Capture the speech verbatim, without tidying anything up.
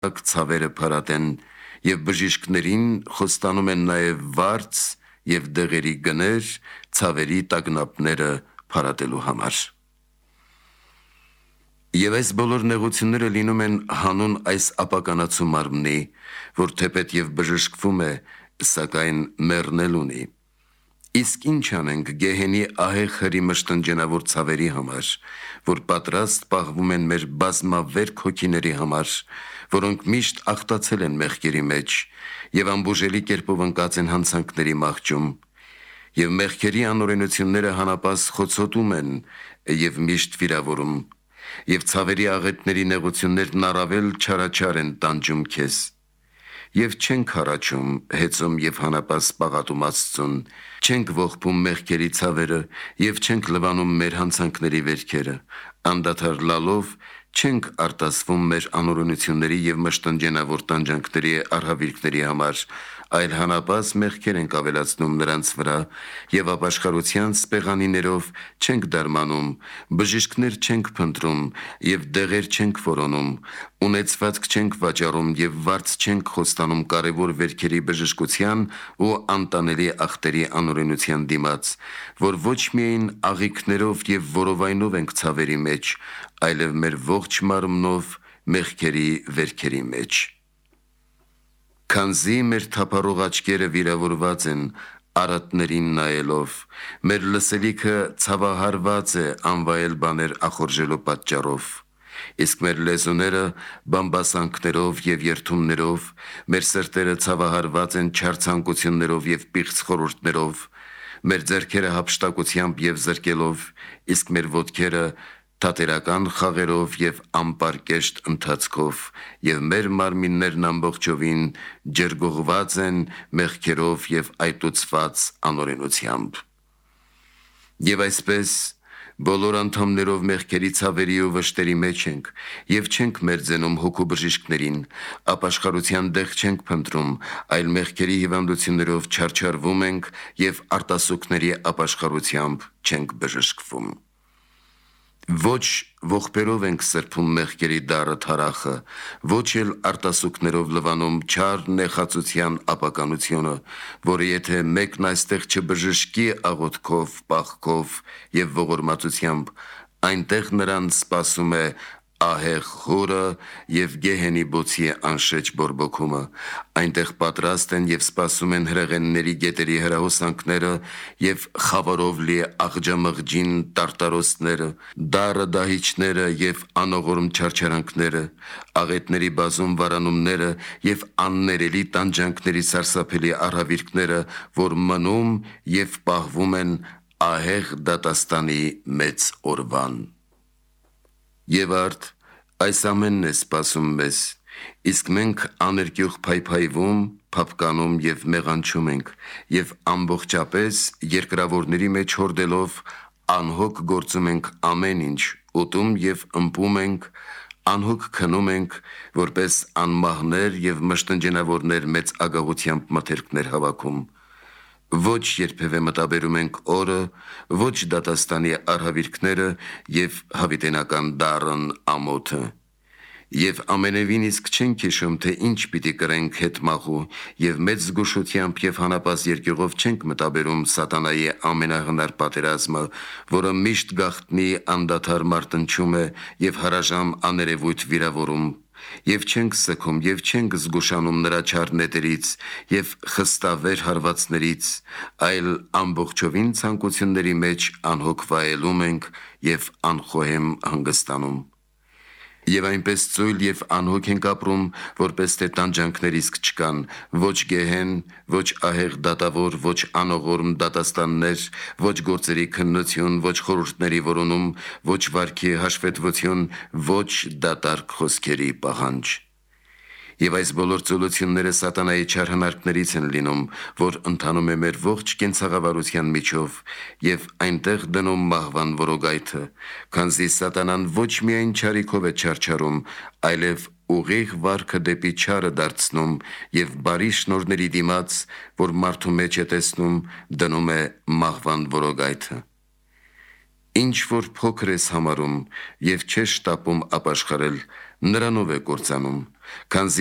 ցավերը փարատեն եւ բժիշկներին խոստանում են նաեւ վարձ եւ դեղերի գներ ցավերի տագնապները փարատելու համար։ Եվ այս բոլոր նեղությունները լինում են հանուն այս ապականացու մարմնի, որ թեպետ եւ բժշկվում է, սակայն մեռնել ունի։ Իսկ ինչ անենք գեհենի ահեղ հրի մշտնջենավոր ցավերի համար, որ պատրաստ պահվում են մեր բազմավերք հոգիների համար, որոնք միշտ աղտացել են մեղքերի մեջ եւ ամբուժելի կերպով ընկած են հանցանքների մահճում, եւ մեղքերի անօրենությունները հանապաս խոցոտում են եւ միշտ վիրավորում, եւ ցավերի աղետների նեղություններն առավել չարաչար են տանջում քեզ։ Եվ չենք հառաչում, հեծում եւ հանապաս պաղատում Աստծուն, չենք ողբում մեղքերի ցավերը եւ չենք լվանում մեր հանցանքների վերքերը, անդադար լալով չենք արտասվում մեր անօրենությունների եւ մշտնջենավոր տանջանքների արհավիրքների համար, այլ հանապաս մեղքեր ենք ավելացնում նրանց վրա եւ ապաշխարության սպեղանիներով չենք դարմանում, բժիշկներ չենք փնտրում եւ դեղեր չենք որոնում, ունեցվածք չենք վաճառում եւ վարձ չենք խոստանում կարեւոր վերքերի բժշկության ու անտանելի ախտերի անօրենության դիմաց, որ ոչ միայն աղիքներով եւ որովայնով ենք ցավերի մեջ, այլև մեր ողջ մարմնով մեղքերի վերքերի մեջ։ Քանզի մեր թափառող աչքերը վիրավորված են արատներին նայելով, մեր լսելիքը ցավահարված է անվայել բաներ ախորժելու պատճառով, իսկ մեր լեզուները բամբասանքներով եւ երթումներով, մեր սրտերը ցավահարված են չար ցանկություններով եւ պիղծ խորհուրդներով, մեր ձեռքերը հափշտակությամբ եւ զրկելով, իսկ մեր ոտքերը թատերական խաղերով եւ ամպարկեշտ ընթացքով, եւ մեր մարմիններն ամբողջովին ջրգողված են մեղքերով եւ այտուցված անօրենությամբ։ Եվ այսպես բոլոր անդամներով մեղքերի ցավերի ու վշտերի մեջ ենք եւ չենք մերձենում հոգու բժիշկներին, ապաշխարության դեղ չենք փնտրում, այլ մեղքերի հիվանդություններով չարչարվում ենք եւ արտասուքների ապաշխարությամբ չենք բժշկվում։ Ոչ ողբերով ենք սրբում մեղքերի դառը թարախը, ոչ էլ արտասուքներով լվանում չար նեխածության ապականությունը, որը եթե մեկն այստեղ չբժշկի աղոթքով, պաղքով եւ ողորմածությամբ, այնտեղ նրան սպասում է ահեղ խորը եւ գեհենի բոցի անշեջ բորբոքումը, այնտեղ պատրաստ են եւ սպասում են հրեղենների գետերի հրահոսանքները եւ խավարով լի աղջամղջին տարտարոսները, դառը դահիճները եւ անողորմ չարչարանքները, աղետների բազում վարանումները եւ աններելի տանջանքների սարսափելի արհավիրքները, որ մնում եւ պահվում են ահեղ դատաստանի մեծ օրվան։ Եվ արդ այս ամենն է սպասում մեզ, իսկ մենք աներկյուղ փայփայվում, փափկանում եւ մեղանչում ենք եւ ամբողջապես երկրավորների մեջ հորդելով անհոգ գործում ենք ամեն ինչ, ուտում եւ ըմպում ենք, անհոգ քնում ենք, որպես անմահներ եւ մշտնջենավորներ մեծ ագահությամբ մթերքներ հավաքում։ Ոչ երբևէ մտաբերում ենք օրը, ոչ դատաստանի արհավիրքները եւ հավիտենական դառն ամոթը։ Եվ ամենևին իսկ չենք հիշում, թե ինչ պիտի կրենք հետմահու եւ մեծ զգուշությամբ եւ հանապաս երկյուղով չենք մտաբերում սատանայի ամենահնար պատերազմը, որը միշտ գաղտնի անդադար մարտնչում է եւ հարաժամ աներևույթ վիրավորում, եւ չենք սգում եւ չենք զգուշանում նրա չար նետերից եւ խստավեր հարվածներից, այլ ամբողջովին ցանկությունների մեջ անհոգ վայելում ենք եւ անխոհեմ հանգստանում։ Եվ այնպես ծույլ եւ անհոգ ենք ապրում, որպես թե տանջանքներ իսկ չկան, ոչ գեհեն, ոչ ահեղ դատավոր, ոչ անողորմ դատաստաններ, ոչ գործերի քննություն, ոչ խորհուրդների որոնում, ոչ վարքի հաշվետվություն, ոչ դատարկ խոսքերի պահանջ։ Եվ այս բոլոր ծոլությունները սատանայի չար հնարքներից են լինում, որ ընթանում է մեր ողջ կենցաղավարության միջով եւ այնտեղ դնում մահվան որոգայթը, քանզի սատանան ոչ միայն չարիքով է չարչարում, այլև ուղիղ վարքը դեպի չարը դարձնում եւ բարի շնորհների դիմաց, որ մարդու մեջ է տեսնում, դնում է մահվան որոգայթը։ Ինչ որ փոքր ես համարում եւ չես շտապում ապաշխարել, նրանով է կործանում, քանզի